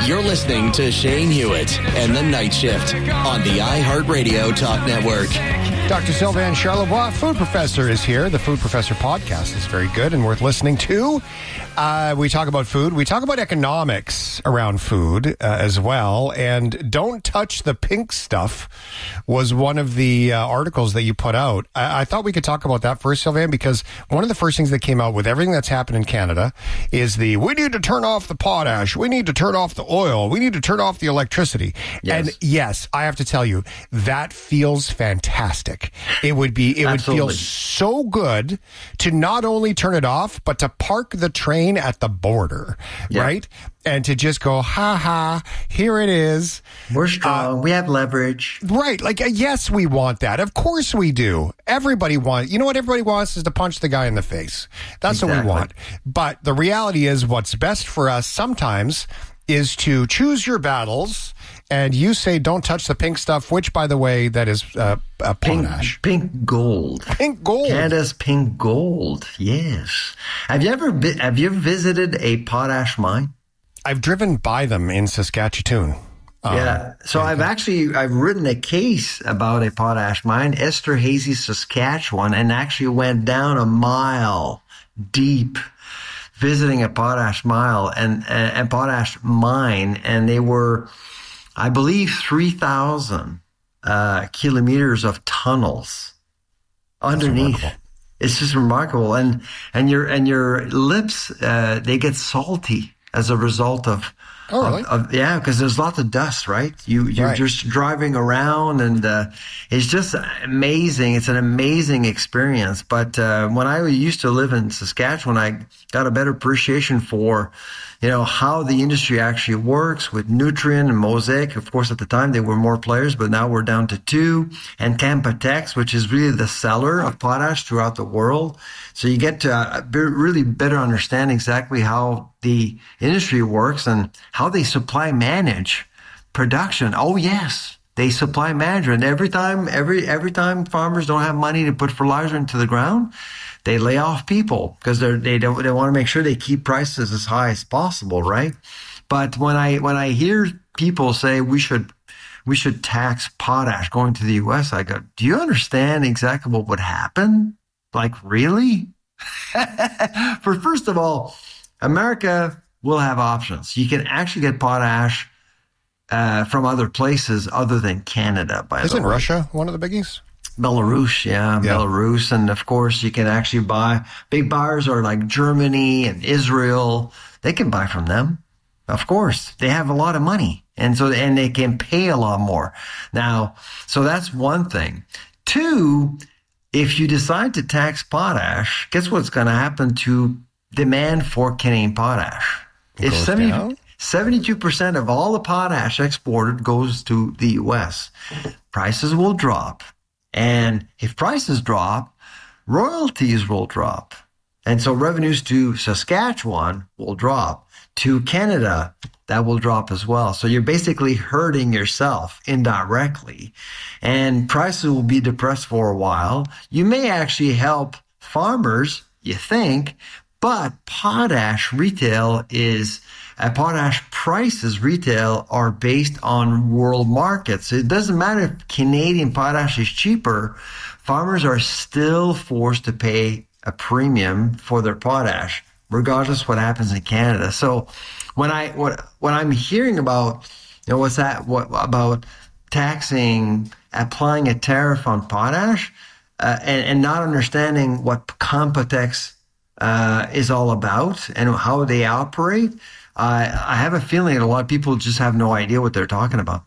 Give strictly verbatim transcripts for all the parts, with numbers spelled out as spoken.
You're listening to Shane Hewitt and the Night Shift on the iHeartRadio Talk Network. Doctor Sylvain Charlebois, food professor, is here. The Food Professor podcast is very good and worth listening to. Uh, we talk about food. We talk about economics around food uh, as well. And Don't Touch the Pink Stuff was one of the uh, articles that you put out. I-, I thought we could talk about that first, Sylvain, because one of the first things that came out with everything that's happened in Canada is the, we need to turn off the potash. We need to turn off the oil. We need to turn off the electricity. Yes. And yes, I have to tell you, that feels fantastic. It would be, it Absolutely. would feel so good to not only turn it off, but to park the train at the border, yeah. right? And to just go, ha ha, here it is. We're strong. Uh, we have leverage. Right. Like, uh, yes, we want that. Of course we do. Everybody wants, you know what everybody wants is to punch the guy in the face. That's exactly. what we want. But the reality is what's best for us sometimes is to choose your battles. And you say, don't touch the pink stuff, which, by the way, that is uh, uh, potash. Pink, pink gold. Pink gold. Canada's pink gold. Yes. Have you ever bi- have you ever visited a potash mine? I've driven by them in Saskatchewan. Um, yeah. So I've actually I've written a case about a potash mine, Esterhazy, Saskatchewan, and actually went down a mile deep, visiting a potash mile and a, a potash mine, and they were, I believe, three thousand uh, kilometers of tunnels underneath. It's just remarkable. And, and your, and your lips, uh, they get salty as a result of, oh, really? of, of yeah, because there's lots of dust, right? You, you're right. just driving around and, uh, it's just amazing. It's an amazing experience. But, uh, when I used to live in Saskatchewan, I got a better appreciation for, you know, how the industry actually works with Nutrien and Mosaic. Of course, at the time, there were more players, but now we're down to two. And Canpotex, which is really the seller of potash throughout the world. So you get to uh, really better understand exactly how the industry works and how they supply manage production. Oh, yes. They supply management. Every time, every, every time farmers don't have money to put fertilizer into the ground, they lay off people because they're, they don't, they want to make sure they keep prices as high as possible, right? But when I, when I hear people say we should, we should tax potash going to the U S, I go, do you understand exactly what would happen? Like, really? For first of all, America will have options. You can actually get potash uh, from other places other than Canada, by the way. Isn't Russia one of the biggies? Belarus, yeah, yeah, Belarus. And of course, you can actually buy, big buyers are like Germany and Israel. They can buy from them. Of course, they have a lot of money. And so, and they can pay a lot more. Now, so that's one thing. Two, if you decide to tax potash, guess what's going to happen to demand for Canadian potash? It if goes seventy, down? seventy-two percent of all the potash exported goes to the U S, prices will drop. And if prices drop, royalties will drop. And so revenues to Saskatchewan will drop. To Canada, that will drop as well. So you're basically hurting yourself indirectly. And prices will be depressed for a while. You may actually help farmers, you think, but potash retail is, uh, potash prices retail are based on world markets. It doesn't matter if Canadian potash is cheaper, farmers are still forced to pay a premium for their potash, regardless of what happens in Canada. So when I, what, when I'm hearing about, you know, what's that, what about taxing, applying a tariff on potash, uh, and, and not understanding what Canpotex uh, is all about and how they operate, uh, I have a feeling that a lot of people just have no idea what they're talking about.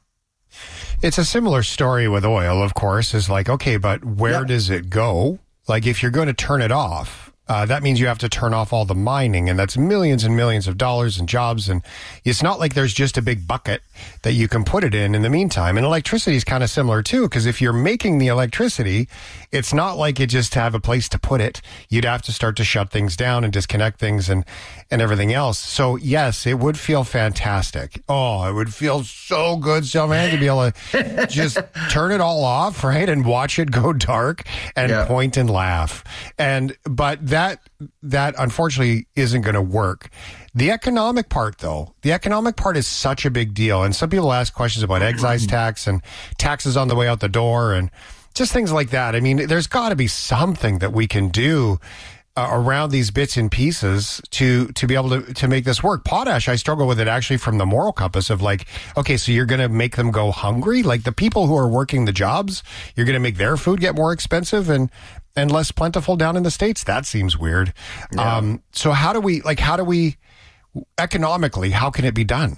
It's a similar story with oil, of course, is like, okay, but where yep. does it go? Like, if you're going to turn it off, Uh, that means you have to turn off all the mining, and that's millions and millions of dollars and jobs. And it's not like there's just a big bucket that you can put it in in the meantime. And electricity is kind of similar too, because if you're making the electricity, it's not like you just have a place to put it. You'd have to start to shut things down and disconnect things and, and everything else. So yes, it would feel fantastic. Oh, it would feel so good, Sylvain, to be able to just turn it all off, right? And watch it go dark and yeah. point and laugh. And, but that, That, that unfortunately isn't going to work. The economic part, though, the economic part is such a big deal. And some people ask questions about excise tax and taxes on the way out the door and just things like that. I mean, there's got to be something that we can do uh, around these bits and pieces to to be able to, to make this work. Potash, I struggle with it actually from the moral compass of like, okay, so you're going to make them go hungry? Like the people who are working the jobs, you're going to make their food get more expensive and and less plentiful down in the States? That seems weird. Yeah. Um, so how do we, like, how do we, economically, how can it be done?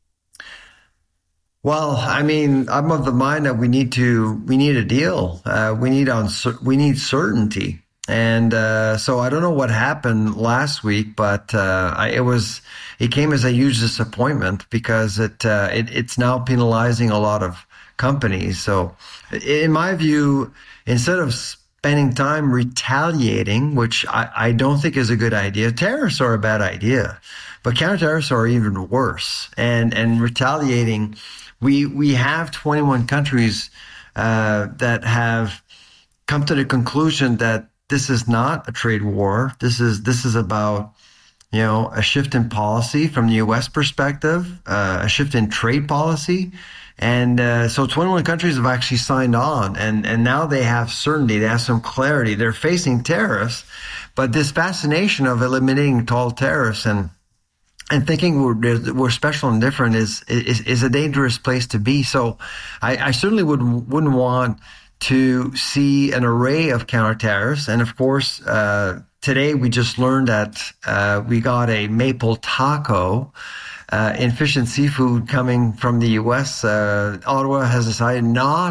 Well, I mean, I'm of the mind that we need to, we need a deal. Uh, we need on, we need certainty. And, uh, so I don't know what happened last week, but, uh, I, it was, it came as a huge disappointment because it, uh, it, it's now penalizing a lot of companies. So in my view, instead of spending time retaliating, which I, I don't think is a good idea. Tariffs are a bad idea, but counter tariffs are even worse. And and retaliating, we we have twenty-one countries uh, that have come to the conclusion that this is not a trade war. This is this is about, you know, a shift in policy from the U S perspective, uh, a shift in trade policy. And uh, so twenty-one countries have actually signed on, and, and now they have certainty. They have some clarity. They're facing tariffs, but this fascination of eliminating all tariffs and and thinking we're, we're special and different is, is is a dangerous place to be. So I, I certainly would, wouldn't want to see an array of counter tariffs. And of course, uh, today we just learned that uh, we got a maple taco Uh, in fish and seafood coming from the U S. Uh, Ottawa has decided not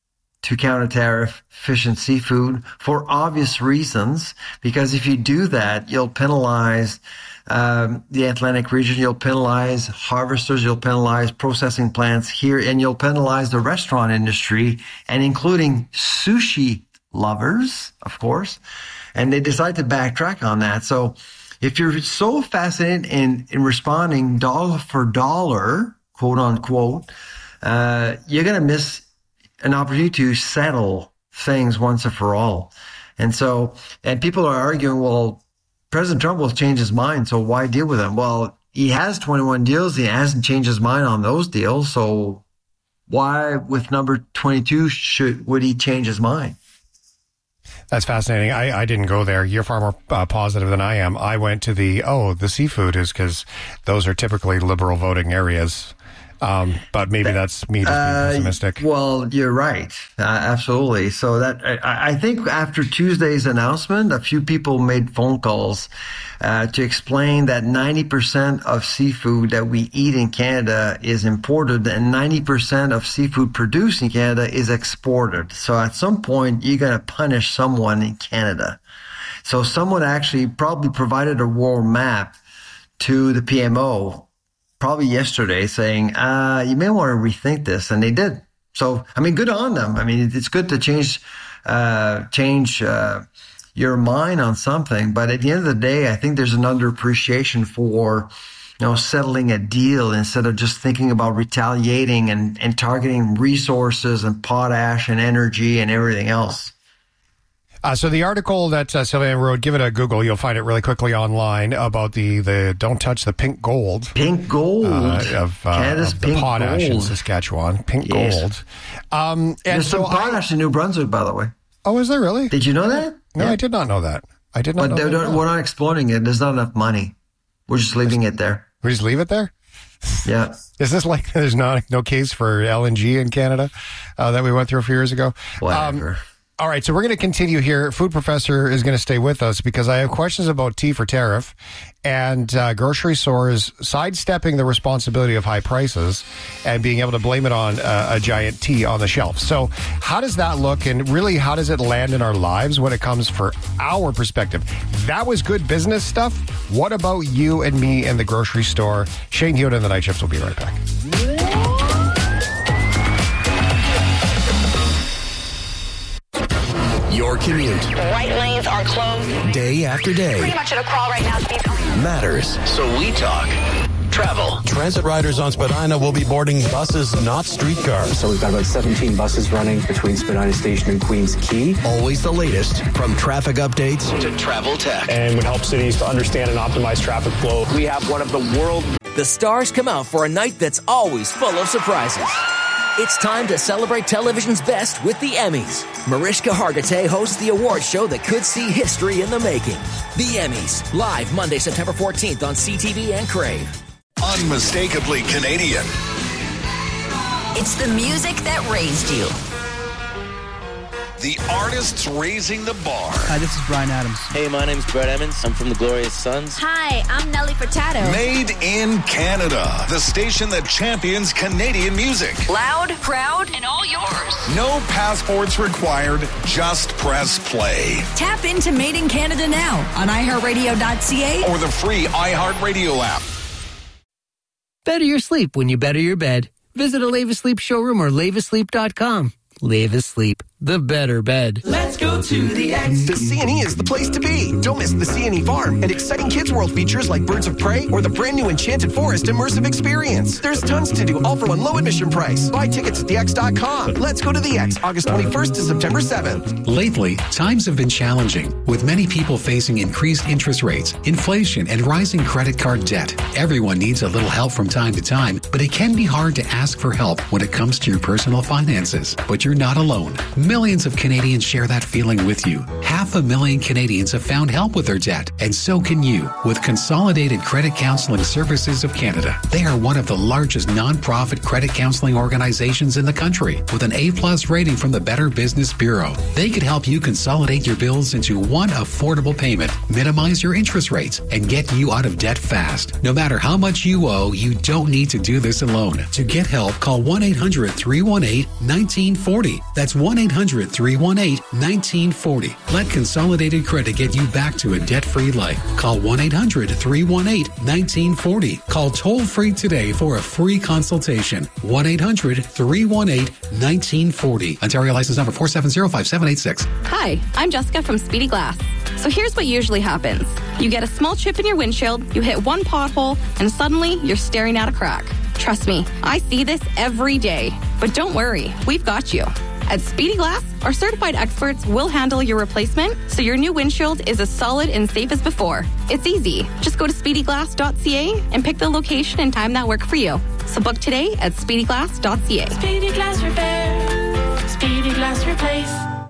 to counter tariff fish and seafood for obvious reasons, because if you do that, you'll penalize um, the Atlantic region, you'll penalize harvesters, you'll penalize processing plants here, and you'll penalize the restaurant industry, and including sushi lovers, of course. And they decide to backtrack on that. So if you're so fascinated in, in responding dollar for dollar, quote unquote, uh, you're going to miss an opportunity to settle things once and for all. And so, and people are arguing, well, President Trump will change his mind, so why deal with him? Well, he has twenty-one deals. He hasn't changed his mind on those deals. So why with number twenty-two should, would he change his mind? That's fascinating. I, I didn't go there. You're far more uh, positive than I am. I went to the, oh, the seafood is because those are typically liberal voting areas. Um, but maybe that's me just being uh, pessimistic. Well, you're right. Uh, absolutely. So that I, I think after Tuesday's announcement, a few people made phone calls uh, to explain that ninety percent of seafood that we eat in Canada is imported and ninety percent of seafood produced in Canada is exported. So at some point, you're going to punish someone in Canada. So someone actually probably provided a world map to the P M O probably yesterday saying, uh, you may want to rethink this. And they did. So, I mean, good on them. I mean, it's good to change, uh, change, uh, your mind on something. But at the end of the day, I think there's an underappreciation for, you know, settling a deal instead of just thinking about retaliating and, and targeting resources and potash and energy and everything else. Uh, so the article that uh, Sylvain wrote, give it a Google. You'll find it really quickly online about the, the don't touch the pink gold. Pink gold. Uh, of, uh, Canada's of the pink potash gold. in Saskatchewan. Pink yes. gold. Um, and There's so some potash I, in New Brunswick, by the way. Oh, is there really? Did you know that? No, yeah. I did not know that. I did not but know that. We're not exploiting it. There's not enough money. We're just leaving it there. We just leave it there? Yeah. Is this like there's not no case for L N G in Canada uh, that we went through a few years ago? Whatever. Um, All right, so we're going to continue here. Food Professor is going to stay with us because I have questions about T for tariff and uh, grocery stores sidestepping the responsibility of high prices and being able to blame it on uh, a giant T on the shelf. So how does that look, and really how does it land in our lives when it comes for our perspective? That was good business stuff. What about you and me in the grocery store? Shane Hewitt and the Night Shift will be right back. Your commute. Right lanes are closed. Day after day. Pretty much at a crawl right now. Speed. Matters. So we talk. travel. Transit riders on Spadina will be boarding buses, not streetcars. So we've got about seventeen buses running between Spadina Station and Queens Quay. Always the latest, from traffic updates to travel tech. And would help cities to understand and optimize traffic flow. We have one of the world. The stars come out for a night that's always full of surprises. It's time to celebrate television's best with the Emmys. Mariska Hargitay hosts the award show that could see history in the making. The Emmys, live Monday, September fourteenth on C T V and Crave. Unmistakably Canadian. It's the music that raised you. The artists raising the bar. Hi, this is Bryan Adams. Hey, my name's Brett Emmons. I'm from the Glorious Sons. Hi, I'm Nelly Furtado. Made in Canada, the station that champions Canadian music. Loud, proud, and all yours. No passports required, just press play. Tap into Made in Canada now on i heart radio dot c a or the free iHeartRadio app. Better your sleep when you better your bed. Visit a Lave Asleep showroom or lave asleep dot com. Lave Asleep, the better bed. Let's go to the X. The C and E is the place to be. Don't miss the C and E Farm and exciting Kids World features like Birds of Prey or the brand new Enchanted Forest immersive experience. There's tons to do, all for one low admission price. Buy tickets at the x dot com. Let's go to the X, August twenty-first to September seventh. Lately, times have been challenging, with many people facing increased interest rates, inflation, and rising credit card debt. Everyone needs a little help from time to time, but it can be hard to ask for help when it comes to your personal finances. But you're not alone. Millions of Canadians share that feeling with you. Half a million Canadians have found help with their debt, and so can you with Consolidated Credit Counseling Services of Canada. They are one of the largest non-profit credit counseling organizations in the country with an A-plus rating from the Better Business Bureau. They could help you consolidate your bills into one affordable payment, minimize your interest rates, and get you out of debt fast. No matter how much you owe, you don't need to do this alone. To get help, call one eight hundred three one eight one nine four zero. That's one eight hundred three one eight one nine four zero. Let Consolidated Credit get you back to a debt-free life. Call one eight hundred three one eight one nine four zero. Call toll-free today for a free consultation. one eight hundred three one eight one nine four zero. Ontario license number four seven zero five seven eight six. Hi, I'm Jessica from Speedy Glass. So here's what usually happens. You get a small chip in your windshield, you hit one pothole, and suddenly you're staring at a crack. Trust me, I see this every day. But don't worry, we've got you. At Speedy Glass, our certified experts will handle your replacement so your new windshield is as solid and safe as before. It's easy. Just go to speedy glass dot c a and pick the location and time that work for you. So book today at speedy glass dot c a. Speedy Glass Repair. Speedy Glass Replace.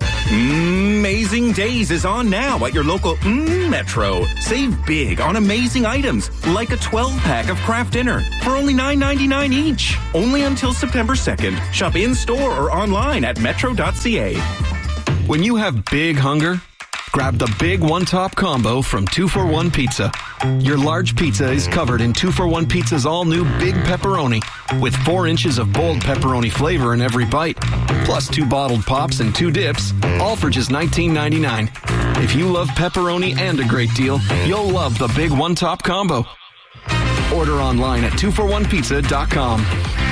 Amazing Days is on now at your local mm, Metro. Save big on amazing items like a twelve-pack of Kraft Dinner for only nine ninety-nine each. Only until September second. Shop in-store or online at metro dot c a. When you have big hunger, grab the Big One Top Combo from two for one Pizza. Your large pizza is covered in two for one Pizza's all-new Big Pepperoni with four inches of bold pepperoni flavor in every bite, plus two bottled pops and two dips, all for just nineteen ninety-nine. If you love pepperoni and a great deal, you'll love the Big One Top Combo. Order online at two for one pizza dot com.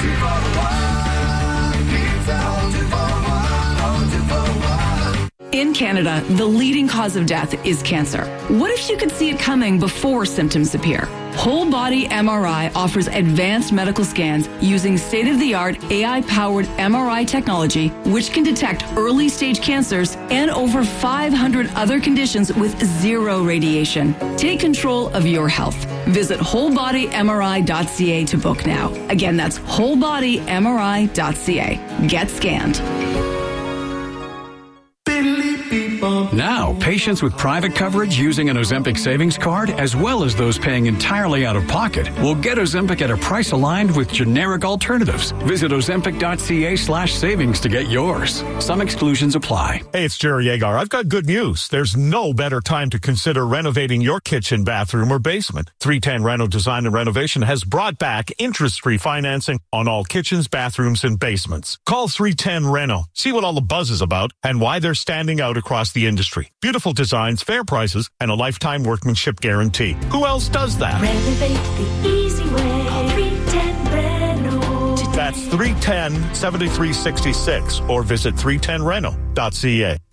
In Canada, the leading cause of death is cancer. What if you could see it coming before symptoms appear? Whole Body M R I offers advanced medical scans using state-of-the-art A I-powered M R I technology, which can detect early-stage cancers and over five hundred other conditions with zero radiation. Take control of your health. Visit whole body m r i dot c a to book now. Again, that's whole body m r i dot c a. Get scanned. Now, patients with private coverage using an Ozempic savings card, as well as those paying entirely out of pocket, will get Ozempic at a price aligned with generic alternatives. Visit ozempic dot c a slash savings to get yours. Some exclusions apply. Hey, it's Jerry Yeagar. I've got good news. There's no better time to consider renovating your kitchen, bathroom, or basement. three ten Reno Design and Renovation has brought back interest-free financing on all kitchens, bathrooms, and basements. Call three ten Reno. See what all the buzz is about and why they're standing out across the industry. Beautiful designs, fair prices, and a lifetime workmanship guarantee. Who else does that? Renovate the easy way. Call three ten Reno. That's three ten, seven three six six or visit three ten reno dot c a.